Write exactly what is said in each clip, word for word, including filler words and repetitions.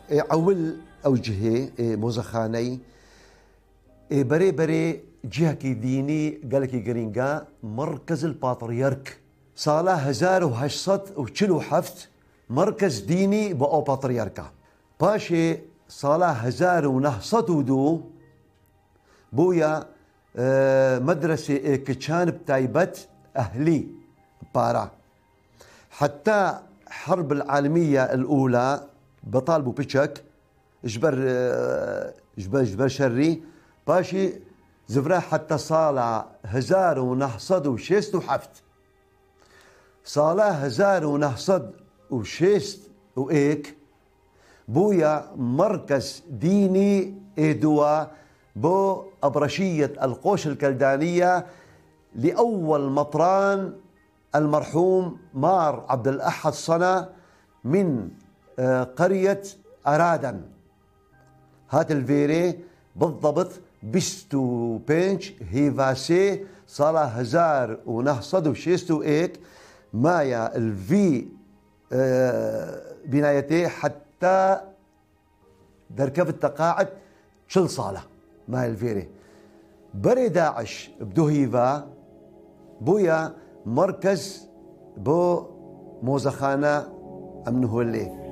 عول أو جهة موزخاني بري بري جهة كي ديني قالك جرينجا مركز البطريرك صالة هزار وهشصت وشلو حفت مركز ديني بأو بطريركا باشي صالة هزار ونهصت ودو بويا مدرسة كتشان بتايبت أهلي بارا حتى حرب العالمية الأولى بطالبوا بيتشك جبر جبر جبر شري باشي زفرا حتى صالة هزار ونحصد وشيست وحفت صالة هزار ونحصد وشيست وإيك بويا مركز ديني إدوا بو أبرشية القوش الكلدانية لأول مطران المرحوم مار عبد الأحد صنا من قرية أرادن هات الفيري بالضبط بستو بينش هيفاسي صالة هزار ونحصد وشيستو إيك مايا الفي بنايتي حتى دركف التقاعد شل صالة مايا الفيري بري داعش بدو هيفا بويا مركز بو موزخانة أمنه اللي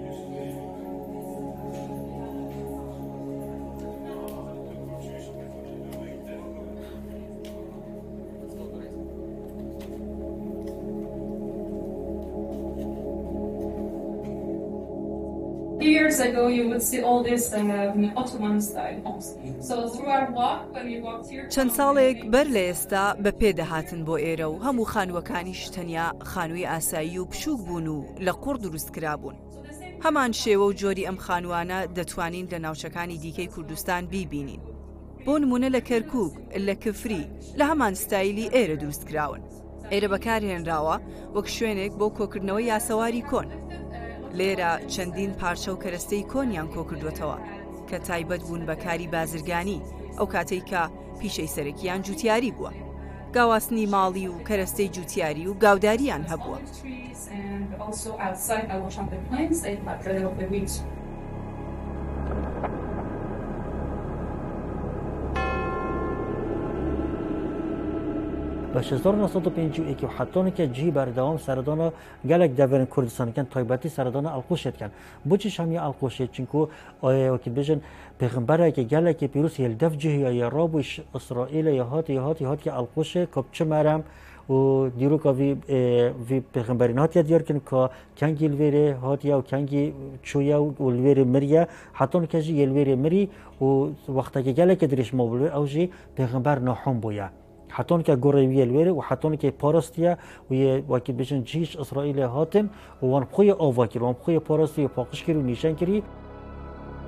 Years ago, you would see all this um, Ottoman style homes. So through our walk, when we walked here, چەند ساڵێک بەر لە ئێستا بە پێدەهاتن بۆ ئێرە و هەموو خانووەکانیش تەنیا خانووی ئاسایی و بچووک بوون و لە قوڕ دروستکرا بوون. هەمان شێوە و جۆری ئەم خانووانە دەتوانین لە ناوچەکانی دیکەی کوردستان بیبینین. بۆ نمونە لە کەرکووک، لە کفری، لە هەمان ستایلی ئێرە دروستکراون. ئێرە بەکارهێنراوە وەک شوێنێک بۆ کۆکردنەوەی یاسەواری کۆن. لێرە چەندین پارچە و کەرەستەی کۆنیان کۆکردوێتەوە کە تایبەت بوون بە کاری بازرگانی ئەو کاتەی کە پیشەی سەرەکیان جوتیاری بووە. گاواستنی ماڵی و کەرەستەی جوتیاری و گاوداریان هەبووە. باش هزار و نهصد و پنجاه و یک و حتی که جی بردوام سردان گلک دورن کردستان کن تایباتی سردان القوشت کن بچش هم یا القوشت چنکو وقتی بجن پیغمبره که گلک پیروس یل دف جهی یا رابوش اسرائیل یا هات یا هات یا هات که القوشه کبچه مرم و دیرو که وی وی پیغمبرین هات یا دیار کن که کنگی الویره هات یا و کنگی چویا و الویره مریه حتی که جی الویره مری و وقتی که گلک درش مبلور اوجی پیغمبر نحوم بویا حتون که گروهی الویره و حتون که پارستیه و یه وقتی بچن جیش اسرائیل هاتن و وان خوی آوا کرد وان خوی پارستی و پاکش کرد و نیشان کرد